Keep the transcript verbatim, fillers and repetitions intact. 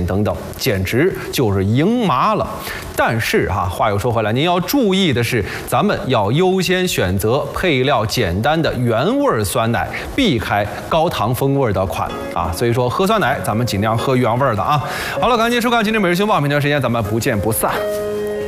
等等，简直就是赢麻了。但是哈、啊，话又说回来，您要注意的是，咱们要优先选择配料简单的原味酸奶，避开高糖风味的款啊。所以说，喝酸奶咱们尽量喝原味的啊。好了，感谢收看今天每日新闻，明天时间咱们不见不散。